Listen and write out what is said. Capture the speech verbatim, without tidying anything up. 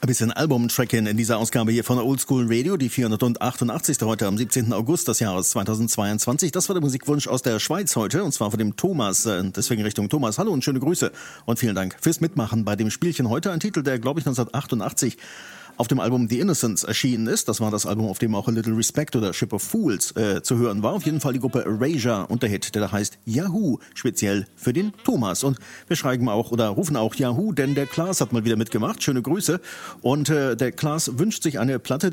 Ein bisschen Album-Tracking in dieser Ausgabe hier von Oldschool Radio, die vierhundertachtundachtzigste heute am siebzehnten August des Jahres zweitausendzweiundzwanzig. Das war der Musikwunsch aus der Schweiz heute, und zwar von dem Thomas. Deswegen Richtung Thomas. Hallo und schöne Grüße und vielen Dank fürs Mitmachen bei dem Spielchen heute. Ein Titel, der, glaube ich, neunzehnhundertachtundachtzig auf dem Album The Innocents erschienen ist. Das war das Album, auf dem auch A Little Respect oder Ship of Fools äh, zu hören war. Auf jeden Fall die Gruppe Erasure und der Hit, der da heißt Yahoo, speziell für den Thomas. Und wir schreiben auch oder rufen auch Yahoo, denn der Klaas hat mal wieder mitgemacht. Schöne Grüße. Und äh, der Klaas wünscht sich eine Platte,